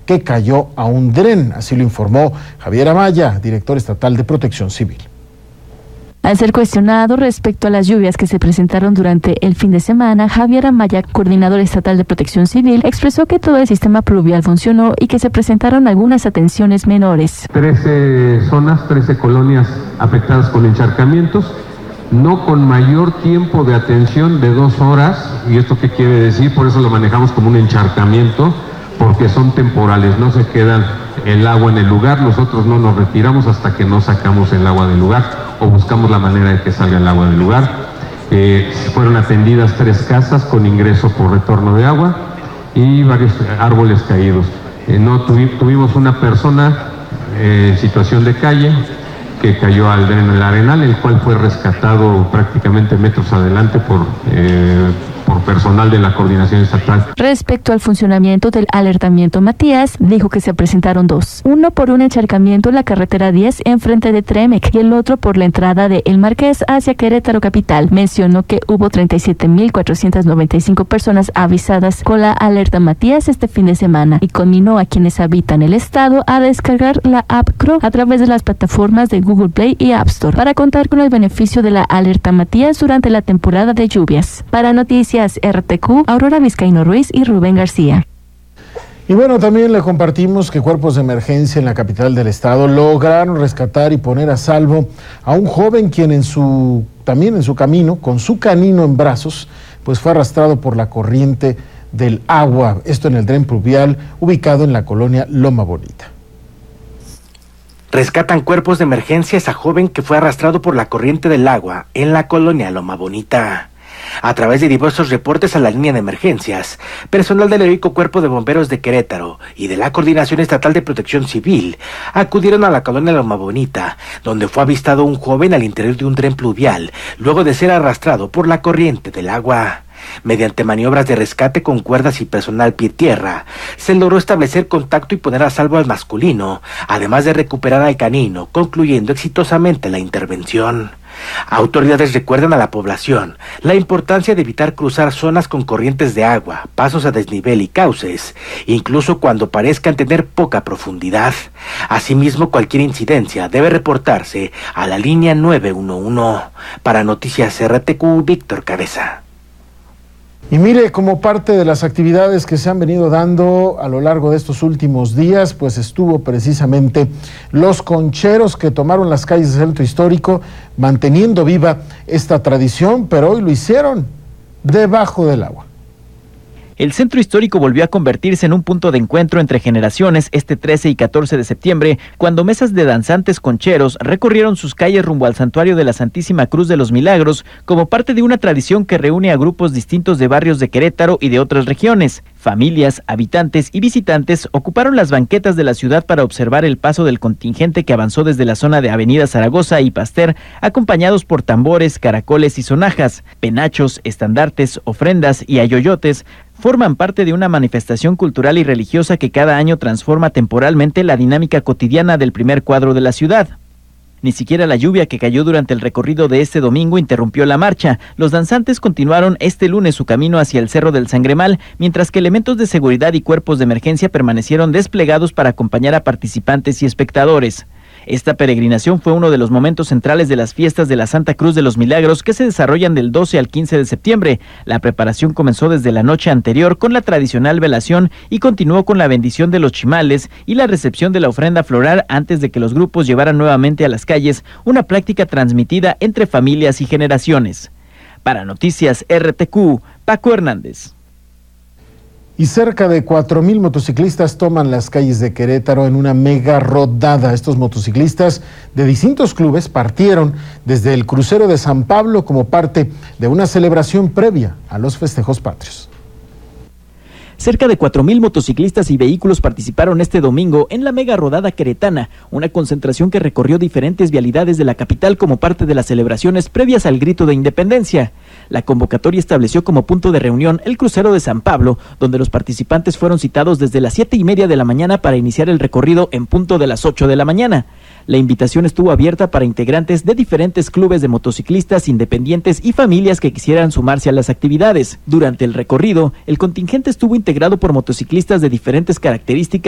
que cayó a un dren. Así lo informó Javier Amaya, director estatal de Protección Civil. Al ser cuestionado respecto a las lluvias que se presentaron durante el fin de semana, Javier Amaya, coordinador estatal de Protección Civil, expresó que todo el sistema pluvial funcionó y que se presentaron algunas atenciones menores. 13 zonas, 13 colonias afectadas con encharcamientos, no con mayor tiempo de atención de 2 horas. ¿Y esto qué quiere decir? Por eso lo manejamos como un encharcamiento, porque son temporales, no se quedan el agua en el lugar, nosotros no nos retiramos hasta que no sacamos el agua del lugar o buscamos la manera de que salga el agua del lugar. Fueron atendidas 3 casas con ingreso por retorno de agua y varios árboles caídos. Tuvimos una persona en situación de calle que cayó al dren del Arenal, el cual fue rescatado prácticamente metros adelante por personal de la coordinación estatal. Respecto al funcionamiento del alertamiento Matías, dijo que se presentaron 2. Uno por un encharcamiento en la carretera 10 enfrente de Tremec y el otro por la entrada de El Marqués hacia Querétaro capital. Mencionó que hubo 37.495 personas avisadas con la alerta Matías este fin de semana y conminó a quienes habitan el estado a descargar la app CRO a través de las plataformas de Google Play y App Store para contar con el beneficio de la alerta Matías durante la temporada de lluvias. Para Noticias RTQ, Aurora Vizcaíno Ruiz y Rubén García. Y bueno, también le compartimos que cuerpos de emergencia en la capital del estado lograron rescatar y poner a salvo a un joven quien también en su camino, con su canino en brazos, pues fue arrastrado por la corriente del agua, esto en el dren pluvial ubicado en la colonia Loma Bonita. Rescatan cuerpos de emergencia a esa joven que fue arrastrado por la corriente del agua en la colonia Loma Bonita. A través de diversos reportes a la línea de emergencias, personal del heroico Cuerpo de Bomberos de Querétaro y de la Coordinación Estatal de Protección Civil acudieron a la colonia Loma Bonita, donde fue avistado un joven al interior de un tren pluvial, luego de ser arrastrado por la corriente del agua. Mediante maniobras de rescate con cuerdas y personal pie tierra, se logró establecer contacto y poner a salvo al masculino, además de recuperar al canino, concluyendo exitosamente la intervención. Autoridades recuerdan a la población la importancia de evitar cruzar zonas con corrientes de agua, pasos a desnivel y cauces, incluso cuando parezcan tener poca profundidad. Asimismo, cualquier incidencia debe reportarse a la línea 911. Para Noticias RTQ, Víctor Cabeza. Y mire, como parte de las actividades que se han venido dando a lo largo de estos últimos días, pues estuvo precisamente los concheros que tomaron las calles del centro histórico, manteniendo viva esta tradición, pero hoy lo hicieron debajo del agua. El centro histórico volvió a convertirse en un punto de encuentro entre generaciones este 13 y 14 de septiembre, cuando mesas de danzantes concheros recorrieron sus calles rumbo al santuario de la Santísima Cruz de los Milagros, como parte de una tradición que reúne a grupos distintos de barrios de Querétaro y de otras regiones. Familias, habitantes y visitantes ocuparon las banquetas de la ciudad para observar el paso del contingente que avanzó desde la zona de Avenida Zaragoza y Pasteur, acompañados por tambores, caracoles y sonajas. Penachos, estandartes, ofrendas y ayoyotes forman parte de una manifestación cultural y religiosa que cada año transforma temporalmente la dinámica cotidiana del primer cuadro de la ciudad. Ni siquiera la lluvia que cayó durante el recorrido de este domingo interrumpió la marcha. Los danzantes continuaron este lunes su camino hacia el Cerro del Sangremal, mientras que elementos de seguridad y cuerpos de emergencia permanecieron desplegados para acompañar a participantes y espectadores. Esta peregrinación fue uno de los momentos centrales de las fiestas de la Santa Cruz de los Milagros que se desarrollan del 12 al 15 de septiembre. La preparación comenzó desde la noche anterior con la tradicional velación y continuó con la bendición de los chimales y la recepción de la ofrenda floral antes de que los grupos llevaran nuevamente a las calles, una práctica transmitida entre familias y generaciones. Para Noticias RTQ, Paco Hernández. Y cerca de 4,000 motociclistas toman las calles de Querétaro en una mega rodada. Estos motociclistas de distintos clubes partieron desde el crucero de San Pablo como parte de una celebración previa a los festejos patrios. Cerca de 4,000 motociclistas y vehículos participaron este domingo en la mega rodada queretana, una concentración que recorrió diferentes vialidades de la capital como parte de las celebraciones previas al grito de independencia. La convocatoria estableció como punto de reunión el crucero de San Pablo, donde los participantes fueron citados desde las 7:30 de la mañana para iniciar el recorrido en punto de las 8 de la mañana. La invitación estuvo abierta para integrantes de diferentes clubes de motociclistas independientes y familias que quisieran sumarse a las actividades. Durante el recorrido, el contingente estuvo integrado por motociclistas de diferentes características